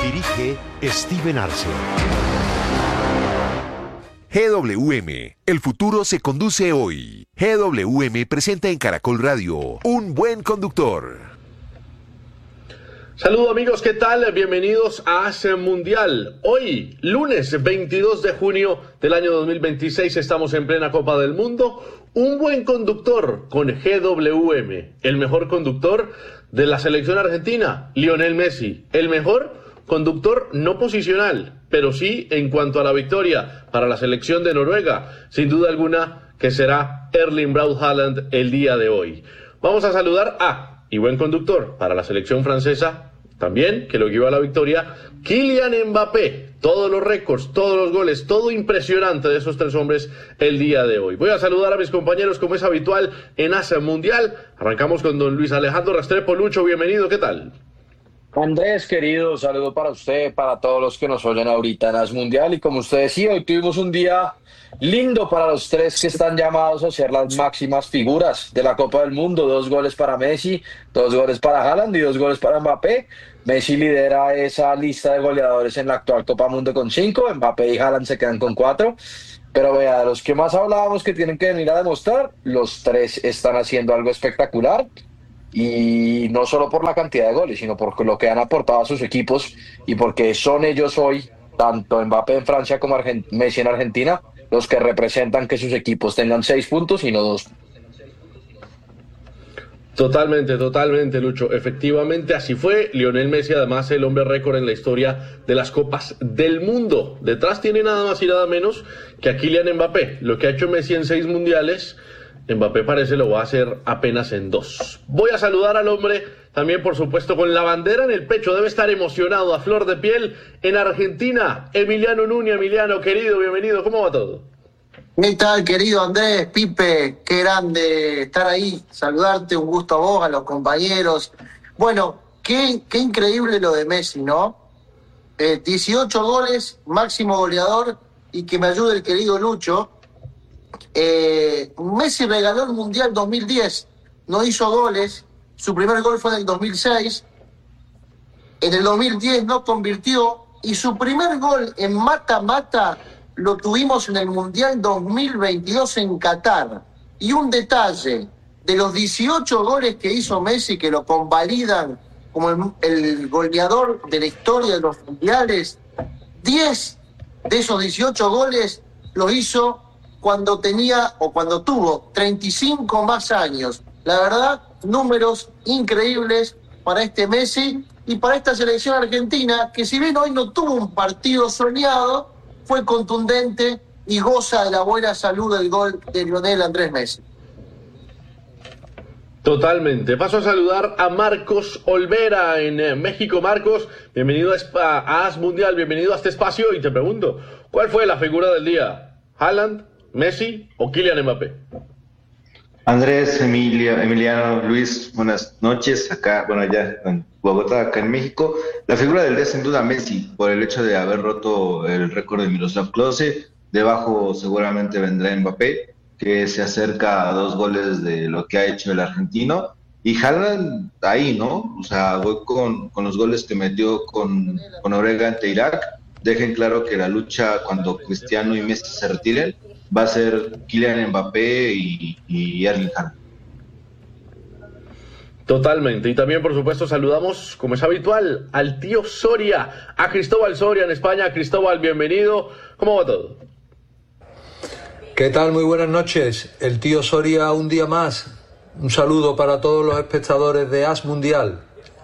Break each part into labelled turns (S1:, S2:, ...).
S1: Dirige Steven Arce. GWM, el futuro se conduce hoy. GWM presenta en Caracol Radio Un Buen Conductor.
S2: Saludos amigos, ¿qué tal? Bienvenidos a AS Mundial. Hoy, lunes 22 de junio del año 2026, estamos en plena Copa del Mundo. Un buen conductor con GWM, el mejor conductor de la selección argentina, Lionel Messi. El mejor conductor no posicional, pero sí en cuanto a la victoria para la selección de Noruega. Sin duda alguna que será Erling Braut Haaland el día de hoy. Vamos a saludar y buen conductor para la selección francesa, también, que lo guió a la victoria, Kylian Mbappé. Todos los récords, todos los goles, todo impresionante de esos tres hombres el día de hoy. Voy a saludar a mis compañeros como es habitual en AS Mundial. Arrancamos con don Luis Alejandro Restrepo. Lucho, bienvenido, ¿qué tal?
S3: Andrés, querido, saludo para usted, para todos los que nos oyen ahorita en AS Mundial. Y como usted decía, hoy tuvimos un día lindo para los tres que están llamados a ser las máximas figuras de la Copa del Mundo. 2 goles para Messi, 2 goles para Haaland y 2 goles para Mbappé. Messi lidera esa lista de goleadores en la actual Copa Mundo con 5, Mbappé y Haaland se quedan con 4. Pero vea, de los que más hablábamos que tienen que venir a demostrar, los tres están haciendo algo espectacular. Y no solo por la cantidad de goles, sino por lo que han aportado a sus equipos y porque son ellos hoy, tanto Mbappé en Francia como Messi en Argentina, los que representan que sus equipos tengan 6 puntos y no 2.
S2: Totalmente, Lucho. Efectivamente, así fue. Lionel Messi, además, el hombre récord en la historia de las Copas del Mundo. Detrás tiene nada más y nada menos que a Kylian Mbappé. Lo que ha hecho Messi en 6 mundiales, Mbappé parece lo va a hacer apenas en 2. Voy a saludar al hombre, también por supuesto con la bandera en el pecho, debe estar emocionado a flor de piel, en Argentina, Emiliano Núñez. Emiliano, querido, bienvenido, ¿cómo va todo?
S4: ¿Qué tal, querido Andrés, Pipe? Qué grande estar ahí, saludarte, un gusto a vos, a los compañeros. Bueno, qué increíble lo de Messi, ¿no? 18 goles, máximo goleador, y que me ayude el querido Lucho. Messi regaló el Mundial 2010, no hizo goles, su primer gol fue en el 2006, en el 2010 no convirtió, y su primer gol en mata-mata lo tuvimos en el Mundial 2022 en Qatar. Y un detalle, de los 18 goles que hizo Messi, que lo convalidan como el goleador de la historia de los mundiales, 10 de esos 18 goles los hizo cuando tuvo 35 más años. La verdad, números increíbles para este Messi y para esta selección argentina, que si bien hoy no tuvo un partido soñado, fue contundente y goza de la buena salud del gol de Lionel Andrés Messi.
S2: Totalmente. Paso a saludar a Marcos Olvera en México. Marcos, bienvenido a AS Mundial, bienvenido a este espacio y te pregunto, ¿cuál fue la figura del día? ¿Haaland, Messi o Kylian Mbappé?
S5: Andrés, Emiliano, Luis, buenas noches. Acá, ya en Bogotá, acá en México. La figura del día sin duda Messi, por el hecho de haber roto el récord de Miroslav Klose. Debajo seguramente vendrá Mbappé, que se acerca a 2 goles de lo que ha hecho el argentino. Y Haaland ahí, ¿no? O sea, voy con los goles que metió con Noruega ante Irak. Dejen claro que la lucha cuando Cristiano y Messi se retiren va a ser Kylian Mbappé y Erling Haaland.
S2: Totalmente. Y también, por supuesto, saludamos, como es habitual, al tío Soria, a Cristóbal Soria en España. Cristóbal, bienvenido. ¿Cómo va todo?
S6: ¿Qué tal? Muy buenas noches. El tío Soria un día más. Un saludo para todos los espectadores de AS Mundial.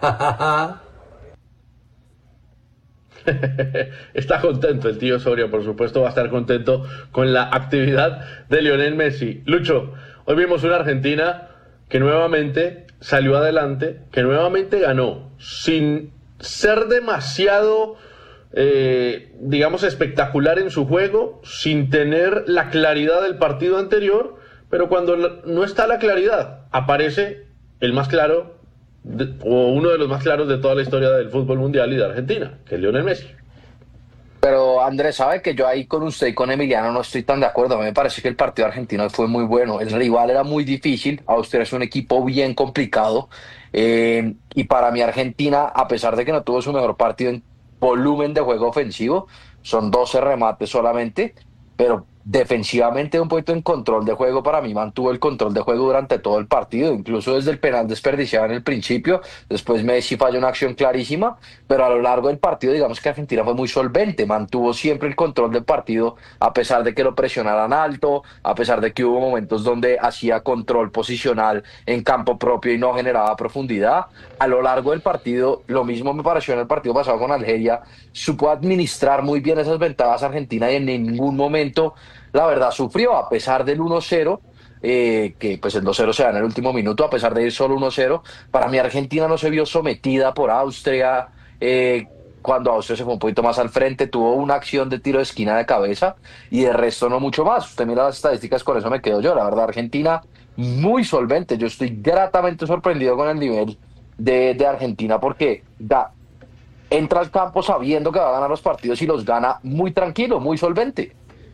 S2: Está contento el tío Soria, por supuesto, va a estar contento con la actividad de Lionel Messi. Lucho, hoy vimos una Argentina que nuevamente salió adelante, que nuevamente ganó, sin ser demasiado, espectacular en su juego, sin tener la claridad del partido anterior, pero cuando no está la claridad, aparece el más claro, o uno de los más claros de toda la historia del fútbol mundial y de Argentina, que es Lionel Messi.
S3: Pero Andrés, sabe que yo ahí con usted y con Emiliano no estoy tan de acuerdo. A mí me parece que el partido argentino fue muy bueno. El rival era muy difícil. Austria es un equipo bien complicado. Y para mí Argentina, a pesar de que no tuvo su mejor partido volumen de juego ofensivo, son 12 remates solamente, pero defensivamente un poquito en control de juego. Para mí mantuvo el control de juego durante todo el partido, incluso desde el penal desperdiciado en el principio. Después Messi falló una acción clarísima, pero a lo largo del partido digamos que Argentina fue muy solvente, mantuvo siempre el control del partido a pesar de que lo presionaran alto, a pesar de que hubo momentos donde hacía control posicional en campo propio y no generaba profundidad. A lo largo del partido, lo mismo me pareció en el partido pasado con Algeria, supo administrar muy bien esas ventajas Argentina y en ningún momento, la verdad, sufrió, a pesar del 1-0, que pues el 2-0 se da en el último minuto, a pesar de ir solo 1-0. Para mí Argentina no se vio sometida por Austria. Cuando Austria se fue un poquito más al frente, tuvo una acción de tiro de esquina de cabeza y de resto no mucho más. Usted mira las estadísticas, con eso me quedo yo. La verdad, Argentina muy solvente. Yo estoy gratamente sorprendido con el nivel de Argentina, porque entra al campo sabiendo que va a ganar los partidos y los gana muy tranquilo, muy solvente.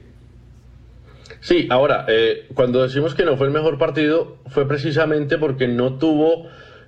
S2: Sí, ahora, cuando decimos que no fue el mejor partido, fue precisamente porque no tuvo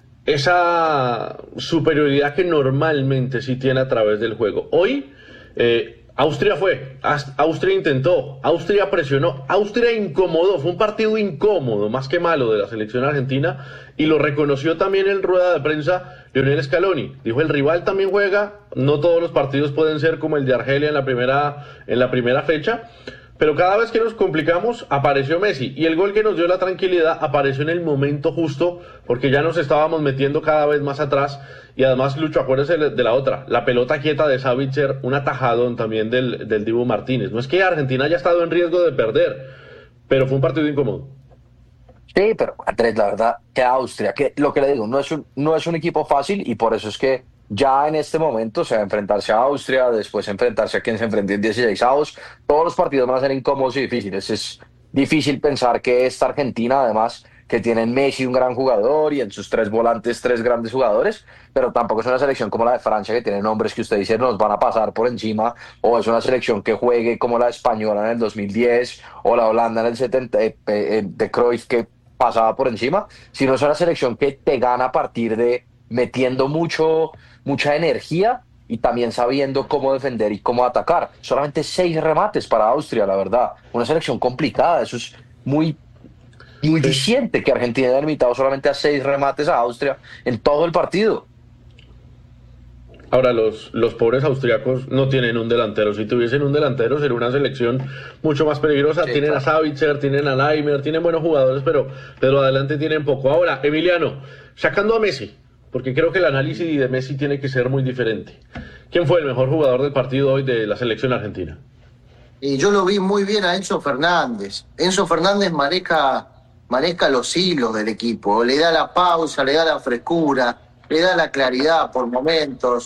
S2: esa superioridad que normalmente sí tiene a través del juego. Hoy, Austria Austria intentó, Austria presionó, Austria incomodó, fue un partido incómodo, más que malo, de la selección argentina, y lo reconoció también en rueda de prensa Lionel Scaloni. Dijo: el rival también juega, no todos los partidos pueden ser como el de Argelia en la primera fecha, pero cada vez que nos complicamos apareció Messi, y el gol que nos dio la tranquilidad apareció en el momento justo, porque ya nos estábamos metiendo cada vez más atrás. Y además, Lucho, acuérdese de la otra, la pelota quieta de Savitzer, un atajadón también del Dibu Martínez. No es que Argentina haya estado en riesgo de perder, pero fue un partido incómodo.
S3: Sí, pero Andrés, la verdad que Austria, que lo que le digo, no es un equipo fácil, y por eso es que ya en este momento, o sea, enfrentarse a Austria, después enfrentarse a quien se enfrente en 16avos, todos los partidos van a ser incómodos y difíciles. Es difícil pensar que esta Argentina, además, que tiene en Messi un gran jugador y en sus tres volantes tres grandes jugadores, pero tampoco es una selección como la de Francia, que tiene nombres que usted dice nos van a pasar por encima, o es una selección que juegue como la española en el 2010 o la Holanda en el 70 de Cruyff, que pasaba por encima, sino es una selección que te gana a partir de metiendo mucha energía y también sabiendo cómo defender y cómo atacar. Solamente 6 remates para Austria, la verdad. Una selección complicada, eso es muy diciente, que Argentina haya limitado solamente a 6 remates a Austria en todo el partido.
S2: Ahora, los pobres austriacos no tienen un delantero. Si tuviesen un delantero, sería una selección mucho más peligrosa. Sí, tienen claro a Savitzer, tienen a Leimer, tienen buenos jugadores, pero adelante tienen poco. Ahora, Emiliano, sacando a Messi, porque creo que el análisis de Messi tiene que ser muy diferente. ¿Quién fue el mejor jugador del partido hoy de la selección argentina?
S4: Y yo lo vi muy bien a Enzo Fernández. Enzo Fernández maneja los hilos del equipo, le da la pausa, le da la frescura, le da la claridad por momentos.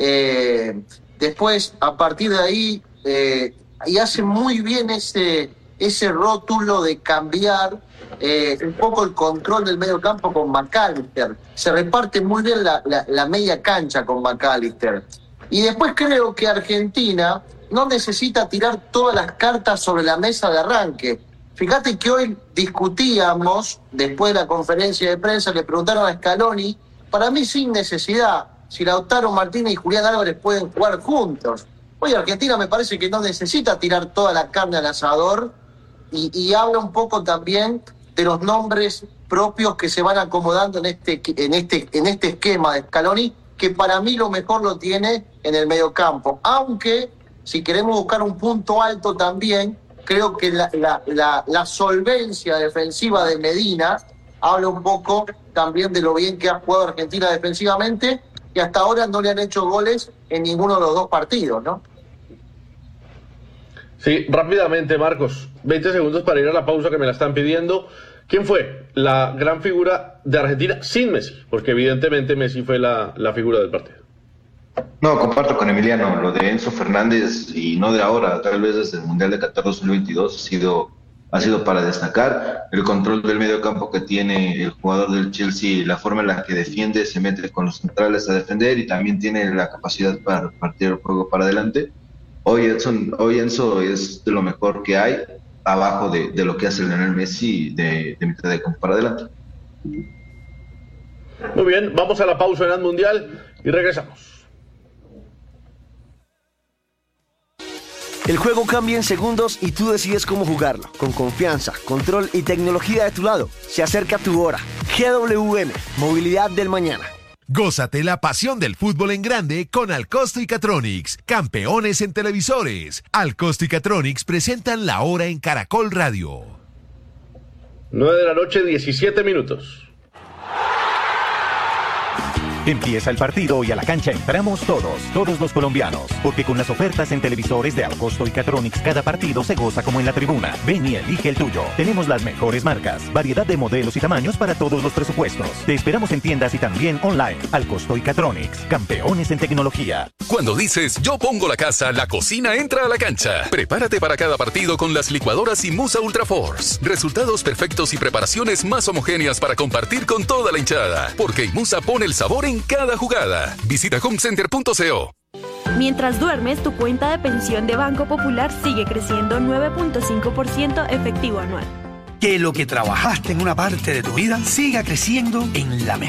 S4: Después, a partir de ahí, y hace muy bien ese rótulo de cambiar un poco el control del medio campo con McAllister. Se reparte muy bien la media cancha con McAllister. Y después creo que Argentina no necesita tirar todas las cartas sobre la mesa de arranque. Fíjate que hoy discutíamos, después de la conferencia de prensa, le preguntaron a Scaloni, para mí sin necesidad, si Lautaro Martínez y Julián Álvarez pueden jugar juntos. Hoy Argentina me parece que no necesita tirar toda la carne al asador, y habla un poco también de los nombres propios que se van acomodando en este esquema de Scaloni, que para mí lo mejor lo tiene en el mediocampo. Aunque, si queremos buscar un punto alto también, creo que la solvencia defensiva de Medina habla un poco también de lo bien que ha jugado Argentina defensivamente, y hasta ahora no le han hecho goles en ninguno de los dos partidos, ¿no?
S2: Sí, rápidamente, Marcos, 20 segundos para ir a la pausa que me la están pidiendo. ¿Quién fue la gran figura de Argentina sin Messi? Porque evidentemente Messi fue la figura del partido.
S5: No, comparto con Emiliano, lo de Enzo Fernández, y no de ahora, tal vez desde el Mundial de Qatar 2022 ha sido para destacar el control del medio campo que tiene el jugador del Chelsea, la forma en la que defiende, se mete con los centrales a defender y también tiene la capacidad para partir el juego para adelante. Hoy Enzo es de lo mejor que hay, abajo de lo que hace Lionel Messi de mitad de campo para adelante.
S2: Muy bien, vamos a la pausa en el Mundial y regresamos.
S7: El juego cambia en segundos y tú decides cómo jugarlo. Con confianza, control y tecnología de tu lado. Se acerca tu hora. GWM, movilidad del mañana.
S1: Gózate la pasión del fútbol en grande con Alcosto y Catronics, campeones en televisores. Alcosto y Catronics presentan La Hora en Caracol Radio.
S2: 9 de la noche, 17 minutos.
S8: Empieza el partido y a la cancha entramos todos los colombianos, porque con las ofertas en televisores de Alcosto y Catronics cada partido se goza como en la tribuna. Ven y elige el tuyo. Tenemos las mejores marcas, variedad de modelos y tamaños para todos los presupuestos. Te esperamos en tiendas y también online. Alcosto y Catronics, campeones en tecnología.
S9: Cuando dices yo pongo la casa, la cocina entra a la cancha. Prepárate para cada partido con las licuadoras Imusa Ultra Force. Resultados perfectos y preparaciones más homogéneas para compartir con toda la hinchada, porque Imusa pone el sabor en cada jugada. Visita homecenter.co.
S10: Mientras duermes, tu cuenta de pensión de Banco Popular sigue creciendo 9.5% efectivo anual.
S11: Que lo que trabajaste en una parte de tu vida siga creciendo en la mejor